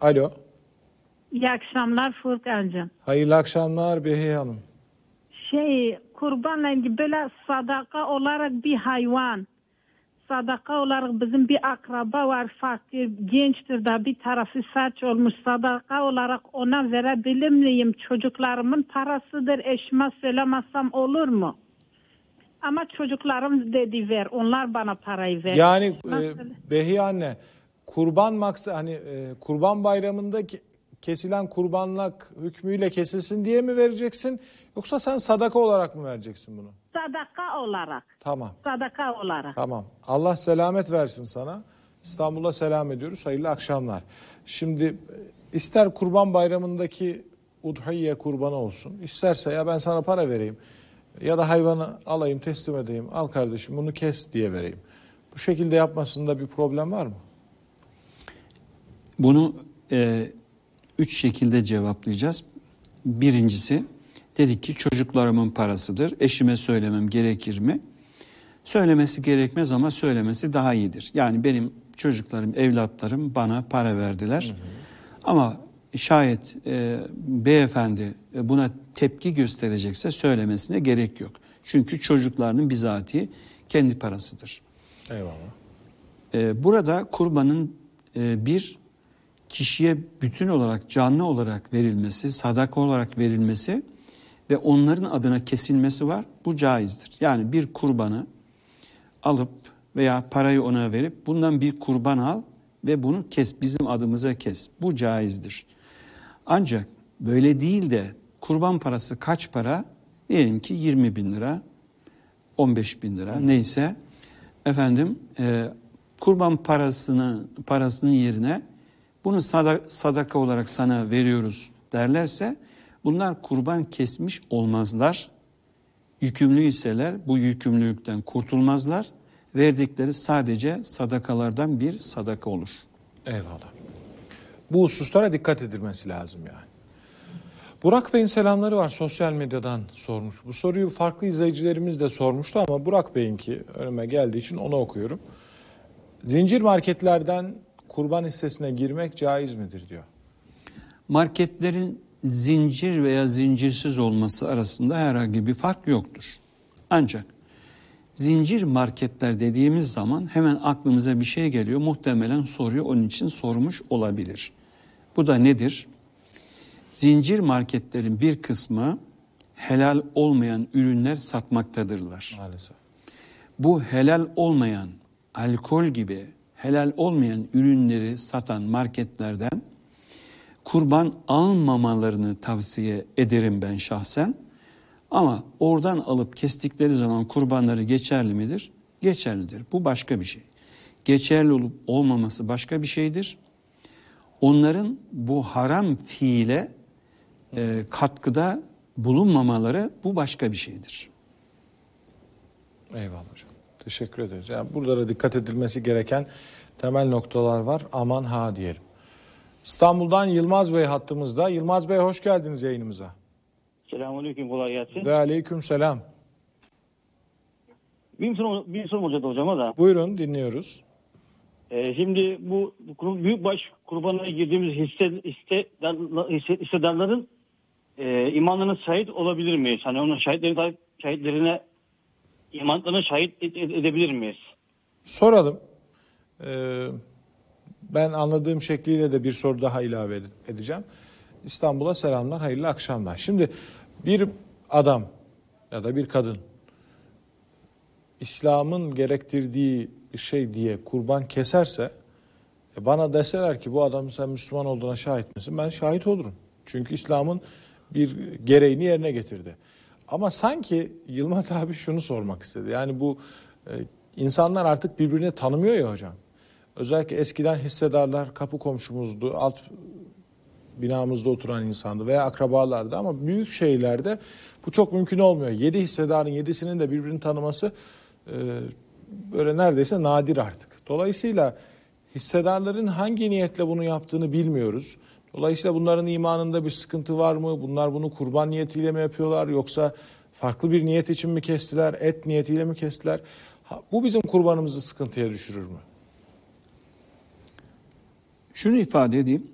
Alo. İyi akşamlar Furkan'cığım. Hayırlı akşamlar Behiye Hanım. Kurbanla ilgili böyle sadaka olarak bir hayvan, sadaka olarak bizim bir akraba var, fakir, gençtir da bir tarafı felç olmuş, sadaka olarak ona verebilir miyim? Çocuklarımın parasıdır, eşime söylemezsem olur mu? Ama çocuklarım dedi ver, onlar bana parayı ver. Yani Behiye anne, kurban kurban bayramında kesilen kurbanlık hükmüyle kesilsin diye mi vereceksin? Yoksa sen sadaka olarak mı vereceksin bunu? Sadaka olarak. Tamam. Sadaka olarak. Tamam. Allah selamet versin sana. İstanbul'a selam ediyoruz. Hayırlı akşamlar. Şimdi ister kurban bayramındaki udhiye kurbanı olsun. İsterse ya ben sana para vereyim. Ya da hayvanı alayım teslim edeyim. Al kardeşim bunu kes diye vereyim. Bu şekilde yapmasında bir problem var mı? Bunu 3 şekilde cevaplayacağız. Birincisi, dedik ki çocuklarımın parasıdır. Eşime söylemem gerekir mi? Söylemesi gerekmez ama söylemesi daha iyidir. Yani benim çocuklarım, evlatlarım bana para verdiler. Hı hı. Ama şayet beyefendi buna tepki gösterecekse söylemesine gerek yok. Çünkü çocuklarının bizatihi kendi parasıdır. Eyvallah. Burada kurbanın bir kişiye bütün olarak, canlı olarak verilmesi, sadaka olarak verilmesi ve onların adına kesilmesi var. Bu caizdir. Yani bir kurbanı alıp veya parayı ona verip bundan bir kurban al ve bunu kes, bizim adımıza kes. Bu caizdir. Ancak böyle değil de kurban parası kaç para? Diyelim ki 20 bin lira, 15 bin lira neyse. Efendim kurban parasının yerine bunu sadaka olarak sana veriyoruz derlerse bunlar kurban kesmiş olmazlar. Yükümlü iseler bu yükümlülükten kurtulmazlar. Verdikleri sadece sadakalardan bir sadaka olur. Eyvallah. Bu hususlara dikkat edilmesi lazım yani. Burak Bey'in selamları var, sosyal medyadan sormuş. Bu soruyu farklı izleyicilerimiz de sormuştu ama Burak Bey'inki önüme geldiği için onu okuyorum. Zincir marketlerden kurban hissesine girmek caiz midir diyor. Marketlerin zincir veya zincirsiz olması arasında herhangi bir fark yoktur. Ancak zincir marketler dediğimiz zaman hemen aklımıza bir şey geliyor. Muhtemelen soruyu onun için sormuş olabilir. Bu da nedir? Zincir marketlerin bir kısmı helal olmayan ürünler satmaktadırlar. Maalesef. Bu helal olmayan, alkol gibi helal olmayan ürünleri satan marketlerden kurban almamalarını tavsiye ederim ben şahsen. Ama oradan alıp kestikleri zaman kurbanları geçerli midir? Geçerlidir. Bu başka bir şey. Geçerli olup olmaması başka bir şeydir. Onların bu haram fiile katkıda bulunmamaları bu başka bir şeydir. Eyvallah hocam. Teşekkür ederiz. Yani buralara dikkat edilmesi gereken temel noktalar var. Aman ha diyelim. İstanbul'dan Yılmaz Bey hattımızda. Yılmaz Bey hoş geldiniz yayınımıza. Selamünaleyküm, kolay gelsin. Ve aleyküm selam. Bir sorum olacaktı hocama da. Buyurun dinliyoruz. Şimdi bu büyükbaş kurbanına girdiğimiz hissedarların imanlarına şahit olabilir miyiz? Hani onun şahitlerine imanlarına şahit edebilir miyiz? Soralım. Ben anladığım şekliyle de bir soru daha ilave edeceğim. İstanbul'a selamlar, hayırlı akşamlar. Şimdi bir adam ya da bir kadın İslam'ın gerektirdiği şey diye kurban keserse bana deseler ki bu adam sen Müslüman olduğuna şahit misin? Ben şahit olurum. Çünkü İslam'ın bir gereğini yerine getirdi. Ama sanki Yılmaz abi şunu sormak istedi. Yani bu insanlar artık birbirini tanımıyor ya hocam. Özellikle eskiden hissedarlar kapı komşumuzdu, alt binamızda oturan insandı veya akrabalardı ama büyük şehirlerde bu çok mümkün olmuyor. 7 hissedarın 7'sinin de birbirini tanıması böyle neredeyse nadir artık. Dolayısıyla hissedarların hangi niyetle bunu yaptığını bilmiyoruz. Dolayısıyla bunların imanında bir sıkıntı var mı? Bunlar bunu kurban niyetiyle mi yapıyorlar yoksa farklı bir niyet için mi kestiler? Et niyetiyle mi kestiler? Bu bizim kurbanımızı sıkıntıya düşürür mü? Şunu ifade edeyim.